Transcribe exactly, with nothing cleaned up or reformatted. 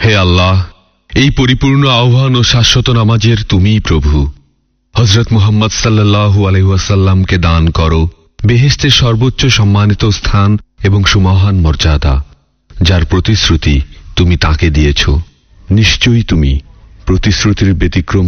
হে আল্লাহ, এই পরিপূর্ণ আহ্বান ও শাশ্বত নামাজের তুমিই প্রভু। হযরত মুহাম্মদ সাল্লাল্লাহু আলাইহি ওয়াসাল্লামকে দান করো বেহেশতের সর্বোচ্চ সম্মানিত স্থান এবং সুমহান মর্যাদা, যার প্রতিশ্রুতি তুমি তাকে দিয়েছ। নিশ্চয়ই তুমি প্রতিশ্রুতির ব্যতিক্রম